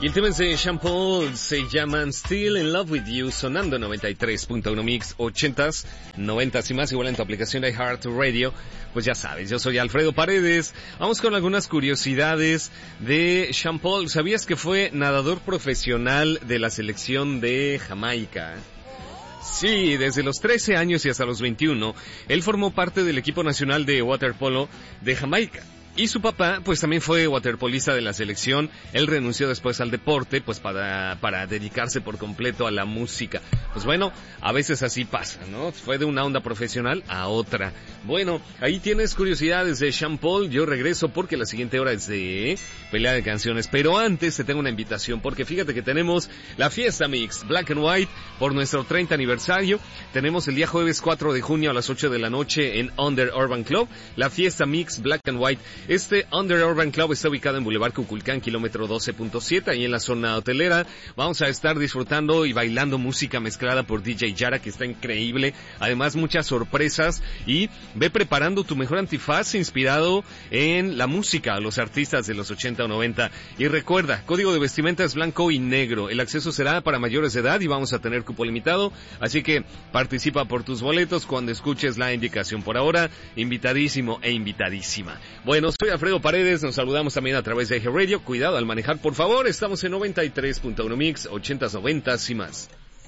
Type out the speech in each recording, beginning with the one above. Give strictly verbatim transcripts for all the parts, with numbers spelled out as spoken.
Y el tema es de Sean Paul, se llaman Still in Love with You, sonando noventa y tres punto uno Mix, ochentas, noventas y más, igual en tu aplicación de iHeartRadio. Pues ya sabes, yo soy Alfredo Paredes. Vamos con algunas curiosidades de Sean Paul. ¿Sabías que fue nadador profesional de la selección de Jamaica? Sí, desde los trece años y hasta los veintiuno, él formó parte del equipo nacional de waterpolo de Jamaica. Y su papá, pues también fue waterpolista de la selección. Él renunció después al deporte, pues para, para dedicarse por completo a la música. Pues bueno, a veces así pasa, ¿no? Fue de una onda profesional a otra. Bueno, ahí tienes curiosidades de Sean Paul. Yo regreso porque la siguiente hora es de pelea de canciones. Pero antes te tengo una invitación, porque fíjate que tenemos la Fiesta Mix Black and White por nuestro treinta aniversario. Tenemos el día jueves cuatro de junio a las ocho de la noche en Under Urban Club. La Fiesta Mix Black and White. Este Under Urban Club está ubicado en Boulevard Cuculcán, kilómetro doce punto siete, ahí en la zona hotelera. Vamos a estar disfrutando y bailando música mezclada por D J Yara, que está increíble. Además, muchas sorpresas. Y ve preparando tu mejor antifaz inspirado en la música, los artistas de los ochenta o noventa. Y recuerda, código de vestimenta es blanco y negro. El acceso será para mayores de edad y vamos a tener cupo limitado. Así que participa por tus boletos cuando escuches la indicación. Por ahora, invitadísimo e invitadísima. Bueno, soy Alfredo Paredes, nos saludamos también a través de iHeartRadio. Cuidado al manejar, por favor. Estamos en noventa y tres punto uno Mix, ochentas, noventas y más.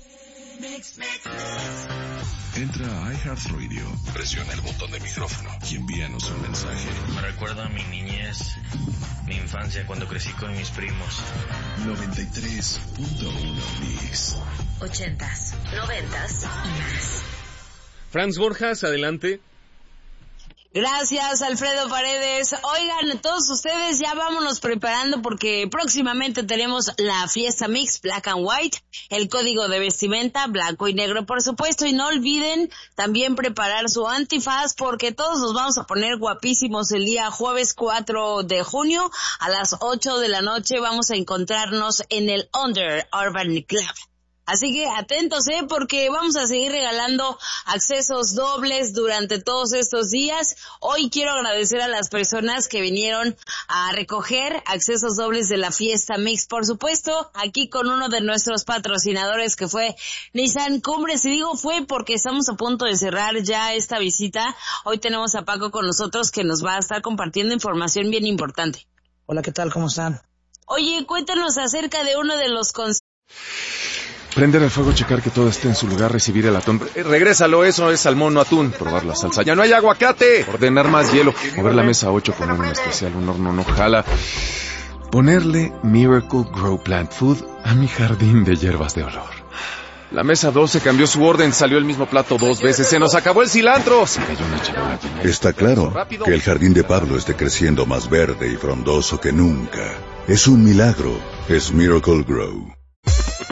Entra a iHeartRadio, presiona el botón de micrófono y envíanos un mensaje. Me recuerda a mi niñez, mi infancia, cuando crecí con mis primos. noventa y tres punto uno Mix. Ochentas, noventas y más. Franz Borjas, adelante. Gracias, Alfredo Paredes. Oigan, todos ustedes ya vámonos preparando porque próximamente tenemos la Fiesta Mix Black and White, el código de vestimenta blanco y negro, por supuesto, y no olviden también preparar su antifaz porque todos nos vamos a poner guapísimos el día jueves cuatro de junio a las ocho de la noche. Vamos a encontrarnos en el Under Urban Club. Así que atentos, ¿eh? Porque vamos a seguir regalando accesos dobles durante todos estos días. Hoy quiero agradecer a las personas que vinieron a recoger accesos dobles de la Fiesta Mix. Por supuesto, aquí con uno de nuestros patrocinadores que fue Nissan Cumbres. Y digo fue porque estamos a punto de cerrar ya esta visita. Hoy tenemos a Paco con nosotros que nos va a estar compartiendo información bien importante. Hola, ¿qué tal? ¿Cómo están? Oye, cuéntanos acerca de uno de los consejos. Prender el fuego, checar que todo esté en su lugar, recibir el atún. Eh, regrésalo, eso es salmón, no atún. Probar la salsa. ¡Ya no hay aguacate! Ordenar más hielo. Mover la mesa ocho, poner un especial, un horno no jala. Ponerle Miracle Grow Plant Food a mi jardín de hierbas de olor. La mesa doce cambió su orden, salió el mismo plato dos veces. ¡Se nos acabó el cilantro! Se cayó una charola. Está claro que el jardín de Pablo esté creciendo más verde y frondoso que nunca. Es un milagro. Es Miracle Grow.